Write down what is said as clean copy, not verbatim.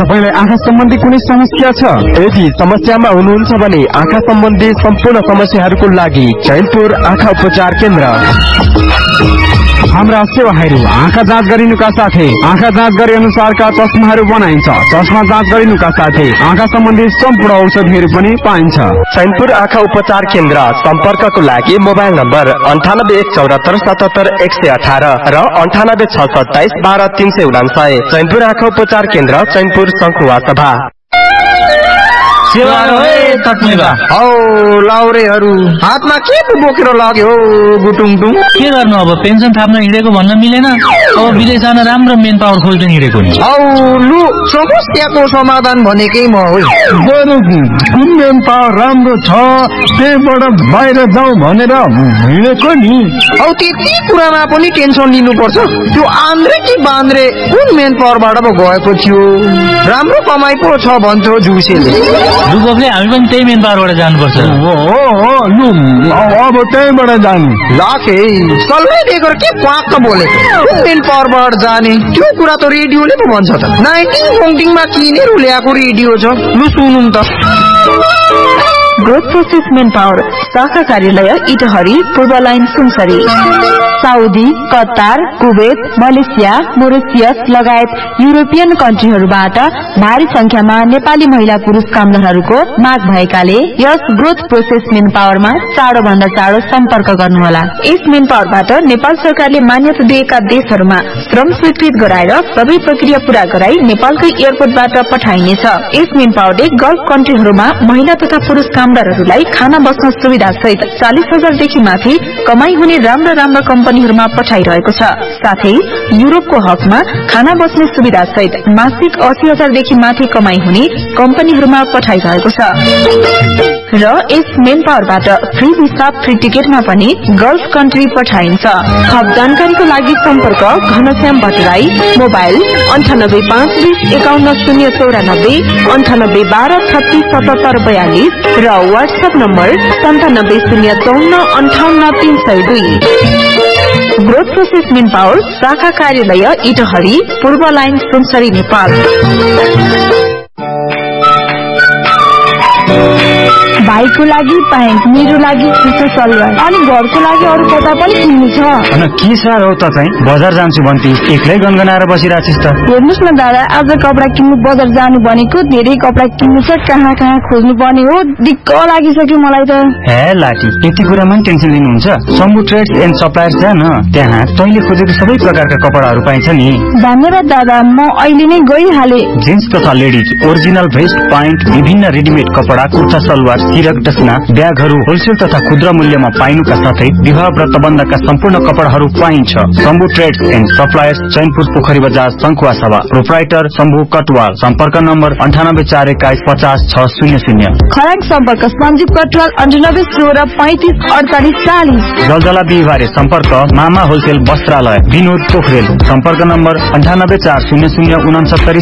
तपाईलाई आँखा सम्बन्धी कुनै समस्या छ? यदि समस्यामा हुनुहुन्छ भने आँखा सम्बन्धी सम्पूर्ण समस्याहरूको लागि चैनपुर आँखा उपचार केन्द्र। हाम्रा सेवाहरू आँखा जाँच गरिनुका साथै आँखा जाँच गरे अनुसारका चस्माहरू बनाइन्छ। चस्मा जाँच गरिनुका साथै आँखा सम्बन्धी सम्पूर्ण औषधिहरू पनि पाइन्छ। चैनपुर आँखा उपचार केन्द्र सम्पर्कको लागि मोबाइल नम्बर 9814770118 र 9862712349। चैनपुर आँखा उपचार केन्द्र, चैनपुर सङ्खुवा सभा। लाउरेहरू हातमा के बोकेर लाग्यो गुटुङटुङ? के गर्नु अब, पेन्सन थाप्न हिँडेको भन्न मिलेन। अब विदेश जान राम्रो मेन पावर खोज्न हिँडेको नि। लु समस्याको समाधान भनेकै म हो। कुन मेन पावर राम्रो छ त्यहीबाट बाहिर जाउँ भनेर हिँडेको नि। त्यति कुरामा पनि टेन्सन लिनुपर्छ? त्यो आन्द्रे कि बान्द्रे कुन मेन पावरबाट पो गएको थियो? राम्रो कमाइ पो छ भन्थ्यो जुसेले। दुबोकले हामी पनि त्यही मेन पावरबाट जानुपर्छ। लु अब त्यहीबाट जाने। लाखे सल्लाह दिएर के पाक्क बोले मेन पावरबाट जाने? त्यो कुरा त रेडियोले पो भन्छ त। 19 किनेर ल्याएको रेडियो छ। लु सुनौँ त। ग्रोथ प्रोसेस मेन पावर शाखा कार्यालय इटहरी, पूर्व line Sunsari. Saudi, Qatar, Kuwait, Malaysia, Mauritius लगायत युरोपियन कन्ट्रीहरूबाट भारी संख्यामा नेपाली महिला पुरुष कामदारहरूको माग भएकाले यस ग्रोथ प्रोसेस मेन पावरमा चाँडो भन्दा चाँडो सम्पर्क गर्नुहोला। यस मेन पावरबाट नेपाल सरकारले मान्यता दिएका देशहरूमा श्रम स्वीकृत गराएर सबै प्रक्रिया पूरा गराई नेपालकै एयरपोर्टबाट पठाइनेछ। यस मेन पावरले गल्फ कन्ट्रीहरूमा महिला तथा पुरुष कामदारहरूलाई खाना बस्न सुविधा सहित 40,000 देखि माथि कमाई हुने राम्रा कम्पनीहरूमा पठाइरहेको छ। साथै युरोपको हकमा खाना बस्ने सुविधा सहित मासिक 80,000 देखि माथि कमाई हुने कम्पनीहरूमा पठाइरहेको छ। र यस मेन पावरबाट फ्री भिसा, फ्री टिकटमा पनि गल्फ कन्ट्री पठाइन्छ। थप जानकारीको लागि सम्पर्क घनश्याम भट्टराई, मोबाइल 9852510094, 9812367742 र WhatsApp number 9705458302। Growth process main power शाखा कार्यालय इटहरी, पूर्व लाइन सुनसरी, नेपाल। भाइको लागि प्यान्ट, मेरो लागि चिसो सलवार अनि घरको लागि अरू कता पनि किन्नु छ। के साह्रो हो त चाहिँ बजार जान्छु भन्थे एक्लै गनगनाएर बसिरहेछिस् त। हेर्नुस् न दादा, आज कपडा किन्नु बजार जानु भनेको धेरै कपडा किन्नु छ, कहाँ खोज्नु पर्ने हो, दिक्क लागिसक्यो मलाई त। हे लाठी, यति कुरामा टेन्सन लिनुहुन्छ? शम्भु ट्रेड्स एन्ड सप्लायर्स जा न, त्यहाँ तैँले खोजेको सबै प्रकारका कपडाहरू पाइन्छ नि। धन्यवाद दादा, म अहिले नै गइहाले। जिन्स तथा लेडिज ओरिजिनल भेस्ट, प्यान्ट, विभिन्न रेडिमेड कपडा, कुर्ता सलवार, सिरक डसना, ब्यागहरू होलसेल तथा खुद्रा मूल्यमा पाइनुका साथै विवाह व्रतबन्धका सम्पूर्ण कपडाहरू पाइन्छ। Shambhu trades and suppliers, Chainpur पोखरी बजार, सङ्खुवा सभा। प्रोप्राइटर शम्भु कटवाल। सम्पर्क नम्बर 9841516600। खराङ सम्पर्क सञ्जीव कटवाल 9816354840। जलजला बिहिबारे सम्पर्क मामा होलसेल वस्त्रालय, विनोद पोखरेल। सम्पर्क नम्बर 98400697